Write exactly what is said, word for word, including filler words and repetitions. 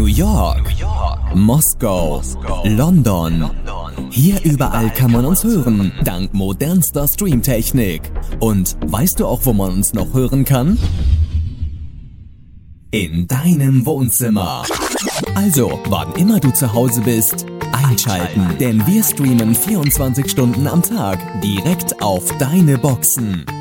York, Moskau, London. Hier überall kann man uns hören, dank modernster Streamtechnik. Und weißt du auch, wo man uns noch hören kann? In deinem Wohnzimmer. Also, wann immer du zu Hause bist, einschalten, denn wir streamen vierundzwanzig Stunden am Tag direkt auf deine Boxen.